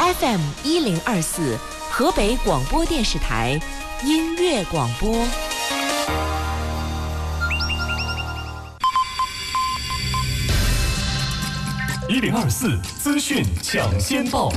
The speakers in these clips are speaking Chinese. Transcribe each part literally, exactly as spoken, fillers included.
F M 一零二四，河北广播电视台音乐广播。 一零二四资讯抢先报。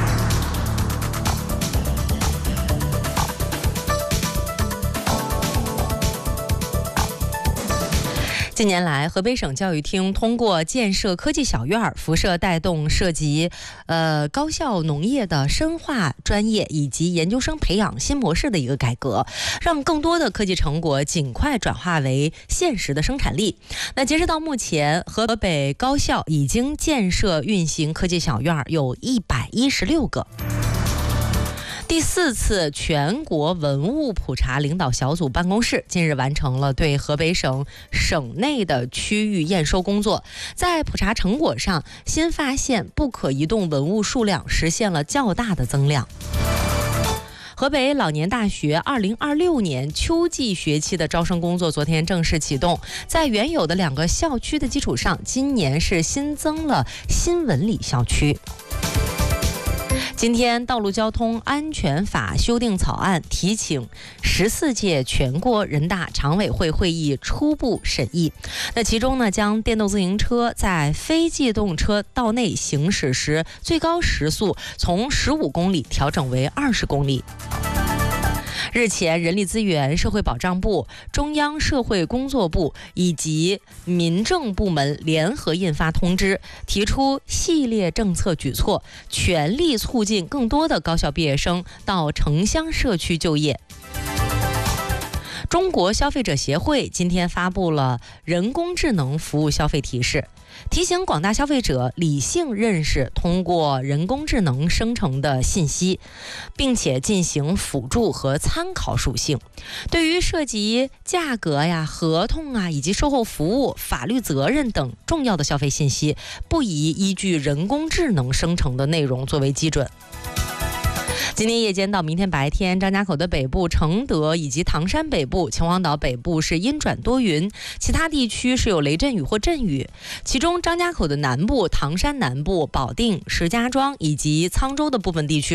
近年来，河北省教育厅通过建设科技小院，辐射带动涉及呃高校农业的深化专业以及研究生培养新模式的一个改革，让更多的科技成果尽快转化为现实的生产力。那截止到目前，河北高校已经建设运行科技小院有一百一十六个。第四次全国文物普查领导小组办公室近日完成了对河北省省内的区域验收工作，在普查成果上，新发现不可移动文物数量实现了较大的增量。河北老年大学二零二六年秋季学期的招生工作昨天正式启动，在原有的两个校区的基础上，今年是新增了新文理校区。今天，《道路交通安全法》修订草案提请十四届全国人大常委会会议初步审议。那其中呢，将电动自行车在非机动车道内行驶时最高时速从十五公里调整为二十公里。日前，人力资源社会保障部、中央社会工作部以及民政部门联合印发通知，提出系列政策举措，全力促进更多的高校毕业生到城乡社区就业。中国消费者协会今天发布了人工智能服务消费提示，提醒广大消费者理性认识通过人工智能生成的信息，并且进行辅助和参考属性。对于涉及价格呀、合同啊以及售后服务、法律责任等重要的消费信息，不宜依据人工智能生成的内容作为基准。今天夜间到明天白天，张家口的北部、承德以及唐山北部、秦皇岛北部是阴转多云，其他地区是有雷阵雨或阵雨。其中张家口的南部、唐山南部、保定、石家庄以及沧州的部分地区